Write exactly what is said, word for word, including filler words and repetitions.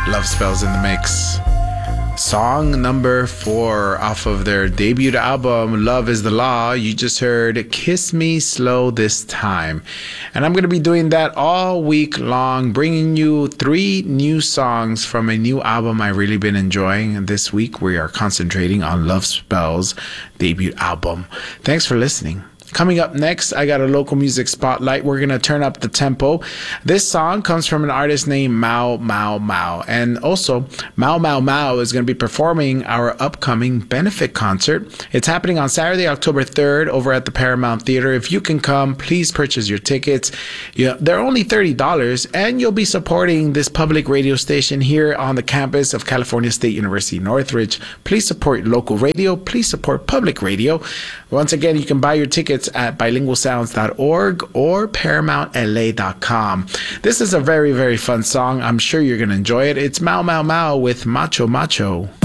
Love Spells in the mix. Song number four off of their debut album, Love is the Law. You just heard Kiss Me Slow This Time. And I'm going to be doing that all week long, bringing you three new songs from a new album I've really been enjoying. And this week we are concentrating on Love Spells' debut album. Thanks for listening. Coming up next, I got a local music spotlight. We're going to turn up the tempo. This song comes from an artist named Mau Mau Mau. And also, Mau Mau Mau is going to be performing our upcoming benefit concert. It's happening on Saturday, October third over at the Paramount Theater. If you can come, please purchase your tickets. Yeah, they're only thirty dollars, and you'll be supporting this public radio station here on the campus of California State University, Northridge. Please support local radio. Please support public radio. Once again, you can buy your tickets at bilingual sounds dot org or paramount l a dot com. This is a very, very fun song. I'm sure you're going to enjoy it. It's Mau Mau Mau with Macho Macho.